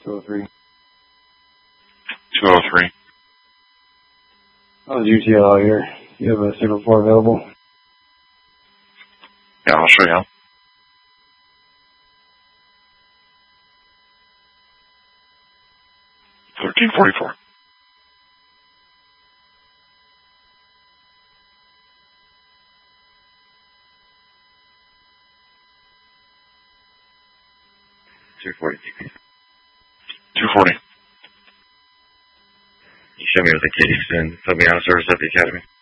203. 203. Oh, UTL here. You have a signal 4 available? Yeah, I'll show you. 1344. $240. 240. You show me with a Katie soon. Put me on a service at the academy.